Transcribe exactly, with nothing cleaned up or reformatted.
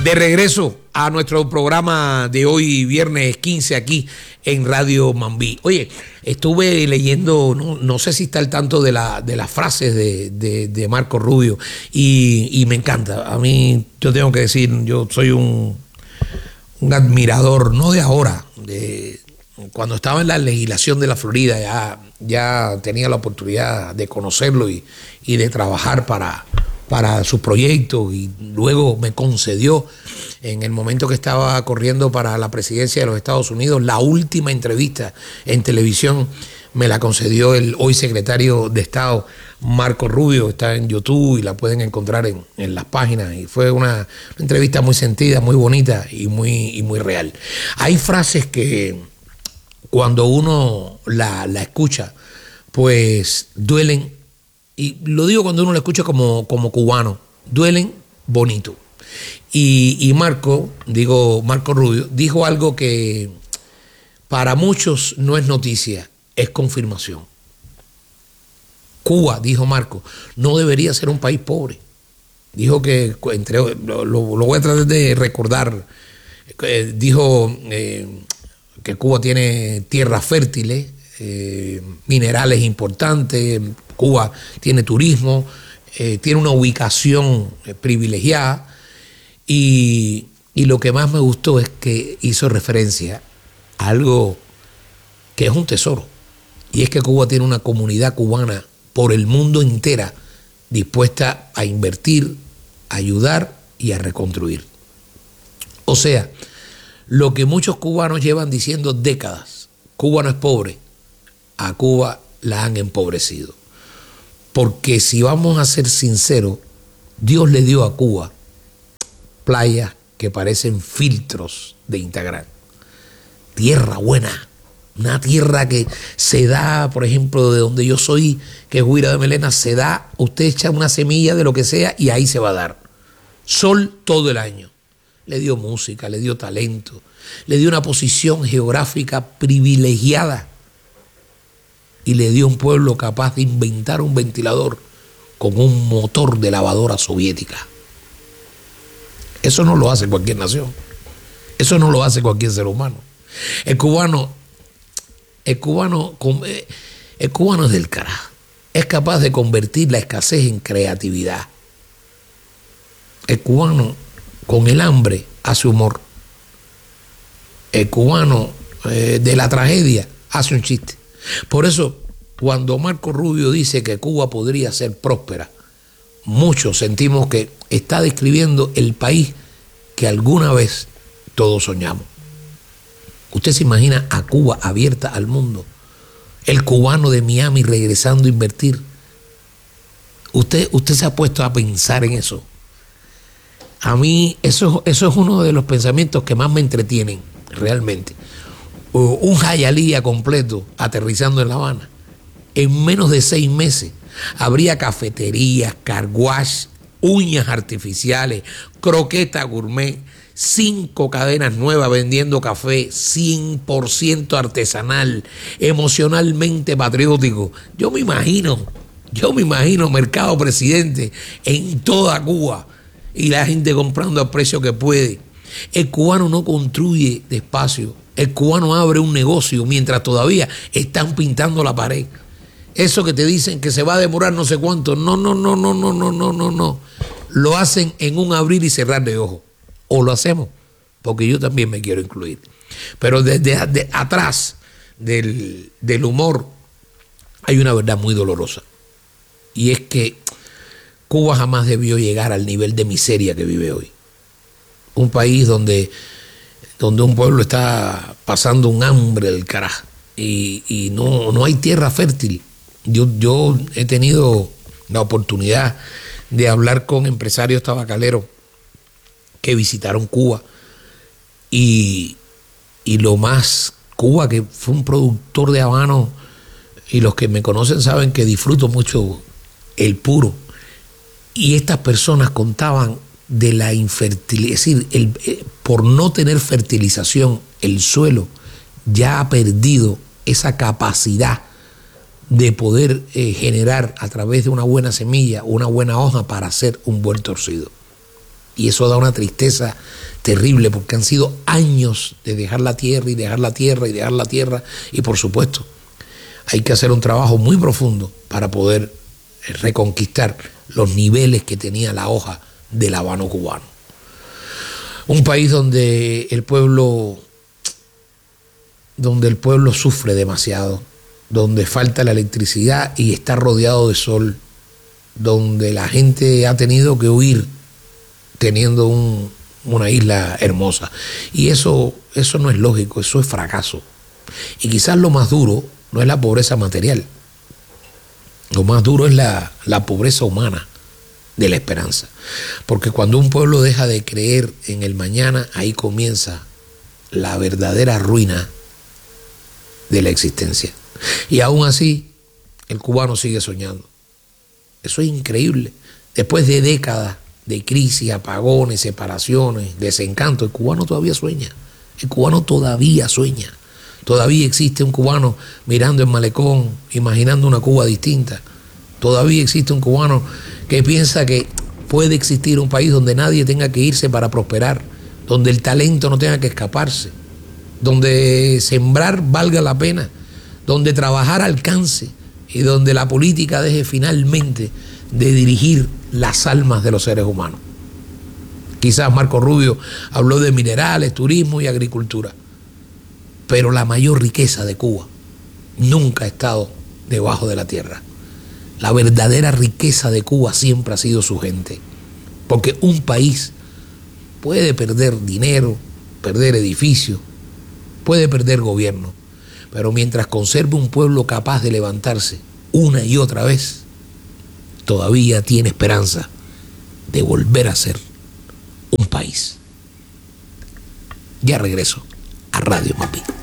De regreso a nuestro programa de hoy, viernes quince, aquí en Radio Mambí. Oye, estuve leyendo, no, no sé si está al tanto de, la, de las frases de, de, de Marco Rubio, y, y me encanta. A mí, yo tengo que decir, yo soy un, un admirador, no de ahora, de cuando estaba en la legislación de la Florida, ya, ya tenía la oportunidad de conocerlo y, y de trabajar para... para sus proyectos, y luego me concedió, en el momento que estaba corriendo para la presidencia de los Estados Unidos, la última entrevista en televisión me la concedió el hoy secretario de Estado Marco Rubio. Está en YouTube y la pueden encontrar en, en las páginas, y fue una, una entrevista muy sentida, muy bonita y muy, y muy real. Hay frases que cuando uno la, la escucha, pues duelen. Y lo digo cuando uno lo escucha como, como cubano, duelen bonito. Y, y Marco, digo Marco Rubio, dijo algo que para muchos no es noticia, es confirmación. Cuba, dijo Marco, no debería ser un país pobre. Dijo que, entre, lo, lo voy a tratar de recordar, eh, dijo eh, que Cuba tiene tierras fértiles, eh, minerales importantes. Cuba tiene turismo, eh, tiene una ubicación eh, privilegiada, y, y lo que más me gustó es que hizo referencia a algo que es un tesoro, y es que Cuba tiene una comunidad cubana por el mundo entera dispuesta a invertir, a ayudar y a reconstruir. O sea, lo que muchos cubanos llevan diciendo décadas, Cuba no es pobre, a Cuba la han empobrecido. Porque si vamos a ser sinceros, Dios le dio a Cuba playas que parecen filtros de Instagram. Tierra buena, una tierra que se da, por ejemplo, de donde yo soy, que es Guira de Melena, se da, usted echa una semilla de lo que sea y ahí se va a dar. Sol todo el año. Le dio música, le dio talento, le dio una posición geográfica privilegiada, y le dio un pueblo capaz de inventar un ventilador con un motor de lavadora soviética. Eso no lo hace cualquier nación. Eso no lo hace cualquier ser humano. El cubano, el cubano, el cubano es del carajo. Es capaz de convertir la escasez en creatividad. El cubano, con el hambre, hace humor. El cubano, eh, de la tragedia, hace un chiste. Por eso, cuando Marco Rubio dice que Cuba podría ser próspera, muchos sentimos que está describiendo el país que alguna vez todos soñamos. Usted se imagina a Cuba abierta al mundo, el cubano de Miami regresando a invertir. Usted, usted se ha puesto a pensar en eso. A mí eso, eso es uno de los pensamientos que más me entretienen realmente. Un Hialeah completo aterrizando en La Habana. En menos de seis meses habría cafeterías, car wash, uñas artificiales, croqueta gourmet, cinco cadenas nuevas vendiendo café cien por ciento artesanal, emocionalmente patriótico. Yo me imagino, yo me imagino Mercado Presidente en toda Cuba y la gente comprando al precio que puede. El cubano no construye despacio. El cubano abre un negocio mientras todavía están pintando la pared. Eso que te dicen que se va a demorar no sé cuánto. No, no, no, no, no, no, no, no, no. Lo hacen en un abrir y cerrar de ojos. O lo hacemos, porque yo también me quiero incluir. Pero desde de, atrás del, del humor hay una verdad muy dolorosa. Y es que Cuba jamás debió llegar al nivel de miseria que vive hoy. Un país donde... donde un pueblo está pasando un hambre del carajo y, y no, no hay tierra fértil. Yo, yo he tenido la oportunidad de hablar con empresarios tabacaleros que visitaron Cuba, y, y lo más, Cuba, que fue un productor de habano, y los que me conocen saben que disfruto mucho el puro, y estas personas contaban de la infertilidad, es decir, el, eh, por no tener fertilización, el suelo ya ha perdido esa capacidad de poder eh, generar a través de una buena semilla, una buena hoja para hacer un buen torcido. Y eso da una tristeza terrible, porque han sido años de dejar la tierra y dejar la tierra y dejar la tierra. Y por supuesto, hay que hacer un trabajo muy profundo para poder reconquistar los niveles que tenía la hoja del habano cubano. Un país donde el pueblo, donde el pueblo sufre demasiado, donde falta la electricidad y está rodeado de sol, donde la gente ha tenido que huir teniendo un, una isla hermosa. Y eso, eso no es lógico, eso es fracaso. Y quizás lo más duro no es la pobreza material, lo más duro es la, la pobreza humana de la esperanza. Porque cuando un pueblo deja de creer en el mañana, ahí comienza la verdadera ruina de la existencia. Y aún así, el cubano sigue soñando. Eso es increíble. Después de décadas de crisis, apagones, separaciones, desencanto, el cubano todavía sueña. El cubano todavía sueña. Todavía existe un cubano mirando el malecón, imaginando una Cuba distinta. Todavía existe un cubano que piensa que puede existir un país donde nadie tenga que irse para prosperar, donde el talento no tenga que escaparse, donde sembrar valga la pena, donde trabajar alcance y donde la política deje finalmente de dirigir las almas de los seres humanos. Quizás Marco Rubio habló de minerales, turismo y agricultura, pero la mayor riqueza de Cuba nunca ha estado debajo de la tierra. La verdadera riqueza de Cuba siempre ha sido su gente, porque un país puede perder dinero, perder edificios, puede perder gobierno, pero mientras conserve un pueblo capaz de levantarse una y otra vez, todavía tiene esperanza de volver a ser un país. Ya regreso a Radio Mapí.